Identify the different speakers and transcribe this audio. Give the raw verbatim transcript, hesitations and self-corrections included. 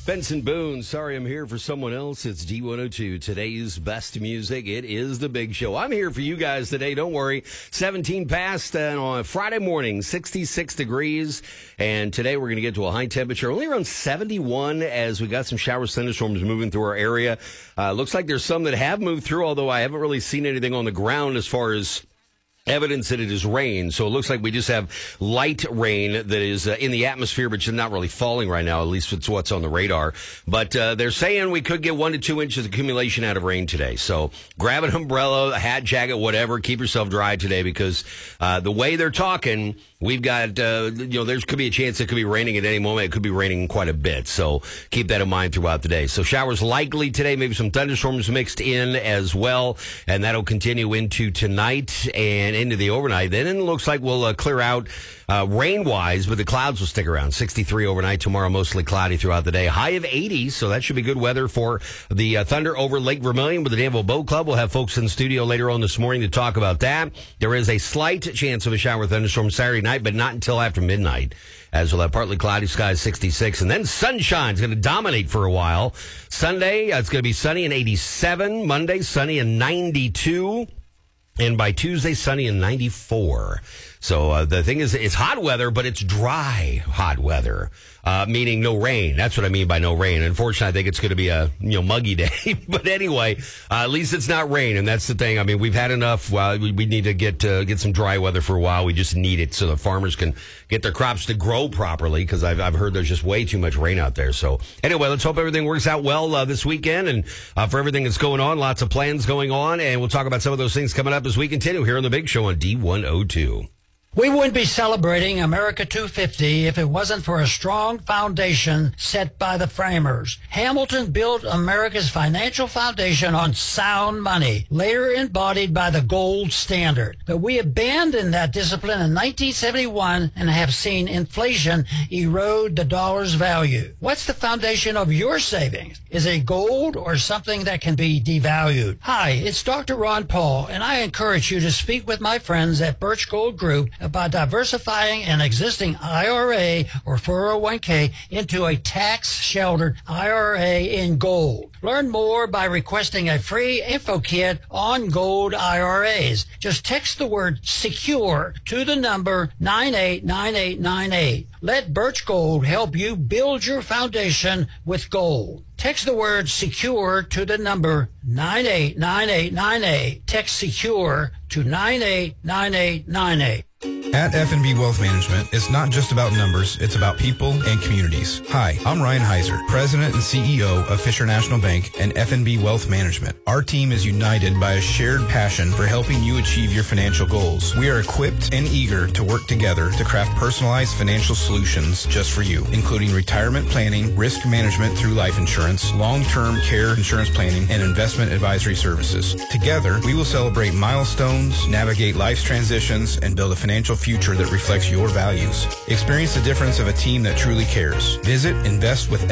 Speaker 1: Benson Boone, sorry I'm here for someone else. It's D one oh two, today's best music. It is the big show. I'm here for you guys today. Don't worry. seventeen past and on Friday morning, sixty-six degrees. And today we're going to get to a high temperature, only around seventy-one, as we got some showers, thunderstorms moving through our area. Uh, looks like there's some that have moved through, although I haven't really seen anything on the ground as far as evidence that it is rain. So it looks like we just have light rain that is uh, in the atmosphere, but not really falling right now. At least it's what's on the radar. But uh, they're saying we could get one to two inches of accumulation out of rain today. So grab an umbrella, a hat, jacket, whatever. Keep yourself dry today, because uh, the way they're talking, we've got, uh, you know, there could be a chance it could be raining at any moment. It could be raining quite a bit. So keep that in mind throughout the day. So showers likely today, maybe some thunderstorms mixed in as well. And that'll continue into tonight and into the overnight. Then it looks like we'll uh, clear out uh, rain-wise, but the clouds will stick around. sixty-three overnight. Tomorrow, mostly cloudy throughout the day. High of eighty, so that should be good weather for the uh, Thunder over Lake Vermilion with the Danville Boat Club. We'll have folks in the studio later on this morning to talk about that. There is a slight chance of a shower thunderstorm Saturday night, but not until after midnight, as we'll have partly cloudy skies, sixty-six, and then sunshine is going to dominate for a while. Sunday, uh, it's going to be sunny and eighty-seven. Monday, sunny and ninety-two. And by Tuesday, sunny and ninety-four. So uh, the thing is, it's hot weather, but it's dry hot weather, uh, meaning no rain. That's what I mean by no rain. Unfortunately, I think it's going to be a you know muggy day. But anyway, uh, at least it's not rain, and that's the thing. I mean, we've had enough. Well, we, we need to get uh, get some dry weather for a while. We just need it so the farmers can get their crops to grow properly, because I've, I've heard there's just way too much rain out there. So anyway, let's hope everything works out well uh, this weekend, and uh, for everything that's going on, lots of plans going on, and we'll talk about some of those things coming up as we continue here on The Big Show on D one oh two.
Speaker 2: We wouldn't be celebrating America two fifty if it wasn't for a strong foundation set by the framers. Hamilton built America's financial foundation on sound money, later embodied by the gold standard. But we abandoned that discipline in nineteen seventy-one and have seen inflation erode the dollar's value. What's the foundation of your savings? Is it gold or something that can be devalued? Hi, it's Doctor Ron Paul, and I encourage you to speak with my friends at Birch Gold Group about diversifying an existing I R A or four oh one k into a tax-sheltered I R A in gold. Learn more by requesting a free info kit on gold I R As. Just text the word SECURE to the number nine eight nine eight nine eight. Let Birch Gold help you build your foundation with gold. Text the word SECURE to the number nine eight nine eight nine eight. Text SECURE to nine eight nine eight nine eight.
Speaker 3: At F N B Wealth Management, it's not just about numbers, it's about people and communities. Hi, I'm Ryan Heiser, President and C E O of Fisher National Bank and F N B Wealth Management. Our team is united by a shared passion for helping you achieve your financial goals. We are equipped and eager to work together to craft personalized financial solutions just for you, including retirement planning, risk management through life insurance, long-term care insurance planning, and investment advisory services. Together, we will celebrate milestones, navigate life's transitions, and build a financial future that reflects your values. Experience the difference of a team that truly cares. Visit invest with